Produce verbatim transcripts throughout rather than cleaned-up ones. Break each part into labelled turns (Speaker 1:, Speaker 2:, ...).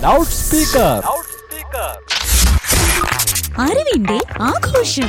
Speaker 1: Loud speaker.
Speaker 2: അറിവിന്റെ ആഘോഷം.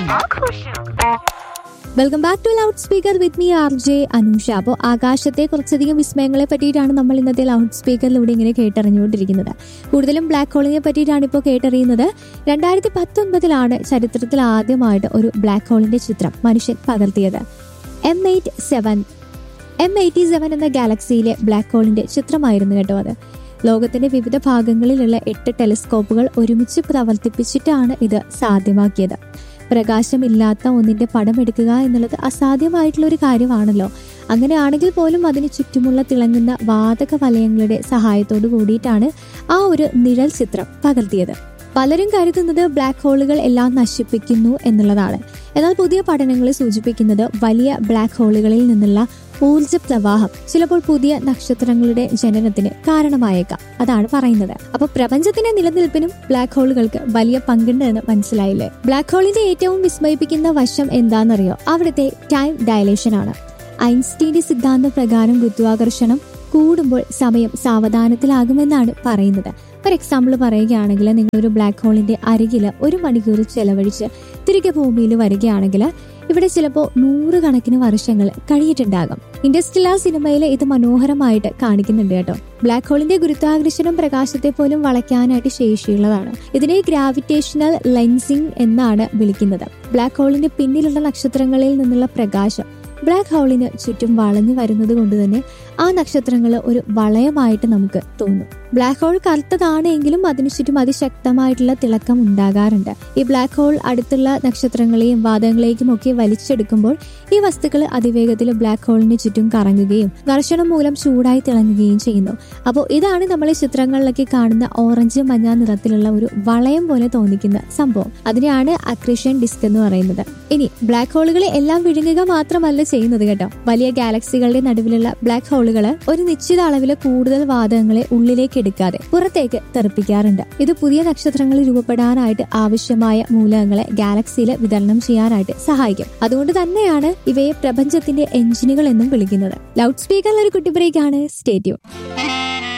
Speaker 3: Welcome back to loud speaker with me R J Anusha. അപ്പോൾ ആകാശത്തെ കുറച്ചധികം വിസ്മയങ്ങളെ പറ്റിയിട്ടാണ് നമ്മൾ ഇന്നത്തെ ലൗഡ് സ്പീക്കറിലൂടെ ഇങ്ങനെ കേട്ടറിഞ്ഞുകൊണ്ടിരിക്കുന്നത്. കൂടുതലും ബ്ലാക്ക് ഹോളിനെ പറ്റിയിട്ടാണ് ഇപ്പോൾ കേട്ടറിയുന്നത്. രണ്ടായിരത്തി പത്തൊൻപതിലാണ് ചരിത്രത്തിൽ ആദ്യമായിട്ട് ഒരു ബ്ലാക്ക് ഹോളിന്റെ ചിത്രം മനുഷ്യൻ പകർത്തിയത്. M eight seven M eighty seven എന്ന ഗാലക്സിയിലെ ബ്ലാക്ക് ഹോളിന്റെ ചിത്രമായിരുന്നു കേട്ടോ അത്. ലോകത്തിന്റെ വിവിധ ഭാഗങ്ങളിലുള്ള എട്ട് ടെലിസ്കോപ്പുകൾ ഒരുമിച്ച് പ്രവർത്തിപ്പിച്ചിട്ടാണ് ഇത് സാധ്യമാക്കിയത്. പ്രകാശമില്ലാത്ത ഒന്നിന്റെ പടം എടുക്കുക എന്നുള്ളത് അസാധ്യമായിട്ടുള്ള ഒരു കാര്യമാണല്ലോ. അങ്ങനെയാണെങ്കിൽ പോലും അതിന് ചുറ്റുമുള്ള തിളങ്ങുന്ന വാതക വലയങ്ങളുടെ സഹായത്തോടു കൂടിയിട്ടാണ് ആ ഒരു നിഴൽ ചിത്രം പകർത്തിയത്. പലരും കരുതുന്നത് ബ്ലാക്ക് ഹോളുകൾ എല്ലാം നശിപ്പിക്കുന്നു എന്നുള്ളതാണ്. എന്നാൽ പുതിയ പഠനങ്ങൾ സൂചിപ്പിക്കുന്നത് വലിയ ബ്ലാക്ക് ഹോളുകളിൽ നിന്നുള്ള ഊർജ പ്രവാഹം ചിലപ്പോൾ പുതിയ നക്ഷത്രങ്ങളുടെ ജനനത്തിന് കാരണമായേക്കാം. അതാണ് പറയുന്നത്. അപ്പൊ പ്രപഞ്ചത്തിന്റെ നിലനിൽപ്പിനും ബ്ലാക്ക് ഹോളുകൾക്ക് വലിയ പങ്കുണ്ട് എന്ന് മനസ്സിലായില്ലേ? ബ്ലാക്ക് ഹോളിന്റെ ഏറ്റവും വിസ്മയിപ്പിക്കുന്ന വശം എന്താണെന്നറിയോ? അവിടുത്തെ ടൈം ഡയലേഷൻ ആണ്. ഐൻസ്റ്റീന്റെ സിദ്ധാന്ത പ്രകാരം ഗുരുത്വാകർഷണം കൂടുമ്പോൾ സമയം സാവധാനത്തിലാകുമെന്നാണ് പറയുന്നത്. ഫോർ എക്സാമ്പിൾ പറയുകയാണെങ്കിൽ, നിങ്ങളൊരു ബ്ലാക്ക് ഹോളിന്റെ അരികിൽ ഒരു മണിക്കൂർ ചെലവഴിച്ച് തിരികെ ഭൂമിയിൽ വരികയാണെങ്കിൽ ഇവിടെ ചിലപ്പോൾ നൂറുകണക്കിന് വർഷങ്ങൾ കഴിഞ്ഞിട്ടുണ്ടാകും. ഇന്റർസ്റ്റെല്ലാർ സിനിമയിൽ ഇത് മനോഹരമായിട്ട് കാണിക്കുന്നുണ്ട് കേട്ടോ. ബ്ലാക്ക് ഹോളിന്റെ ഗുരുത്വാകർഷണം പ്രകാശത്തെ പോലും വളയ്ക്കാനായിട്ട് ശേഷിയുള്ളതാണ്. ഇതിനെ ഗ്രാവിറ്റേഷണൽ ലെൻസിങ് എന്നാണ് വിളിക്കുന്നത്. ബ്ലാക്ക് ഹോളിന്റെ പിന്നിലുള്ള നക്ഷത്രങ്ങളിൽ നിന്നുള്ള പ്രകാശം ബ്ലാക്ക് ഹോളിന് ചുറ്റും വളഞ്ഞു വരുന്നത് കൊണ്ട് തന്നെ ആ നക്ഷത്രങ്ങൾ ഒരു വളയമായിട്ട് നമുക്ക് തോന്നും. ബ്ലാക്ക് ഹോൾ കറുത്തതാണ് എങ്കിലും അതിനു ചുറ്റും അതിശക്തമായിട്ടുള്ള തിളക്കം ഉണ്ടാകാറുണ്ട്. ഈ ബ്ലാക്ക് ഹോൾ അടുത്തുള്ള നക്ഷത്രങ്ങളെയും വാതകങ്ങളെയും ഒക്കെ വലിച്ചെടുക്കുമ്പോൾ ഈ വസ്തുക്കൾ അതിവേഗത്തിൽ ബ്ലാക്ക് ഹോളിന് ചുറ്റും കറങ്ങുകയും ഘർഷണം മൂലം ചൂടായി തിളങ്ങുകയും ചെയ്യുന്നു. അപ്പോൾ ഇതാണ് നമ്മൾ ചിത്രങ്ങളിലൊക്കെ കാണുന്ന ഓറഞ്ച് മഞ്ഞ നിറത്തിലുള്ള ഒരു വളയം പോലെ തോന്നിക്കുന്ന സംഭവം. അതിനെയാണ് അക്രീഷൻ ഡിസ്ക് എന്ന് പറയുന്നത്. ഇനി ബ്ലാക്ക് ഹോളുകളെ എല്ലാം വിഴുങ്ങുക മാത്രമല്ല ചെയ്യുന്നത് കേട്ടോ. വലിയ ഗാലക്സികളുടെ നടുവിലുള്ള ബ്ലാക്ക് ഹോളുകൾ ഒരു നിശ്ചിത അളവിൽ കൂടുതൽ വാതകങ്ങളെ ഉള്ളിലേക്ക് എടുക്കാതെ പുറത്തേക്ക് തെറിപ്പിക്കാറുണ്ട്. ഇത് പുതിയ നക്ഷത്രങ്ങൾ രൂപപ്പെടാനായിട്ട് ആവശ്യമായ മൂലകങ്ങളെ ഗാലക്സിയിൽ വിതരണം ചെയ്യാനായിട്ട് സഹായിക്കും. അതുകൊണ്ട് തന്നെയാണ് ഇവയെ പ്രപഞ്ചത്തിന്റെ എഞ്ചിനുകൾ എന്നും വിളിക്കുന്നത്. ലൗഡ് സ്പീക്കറിൽ ഒരു കുട്ടി ബ്രേക്ക് ആണ്. Stay tune.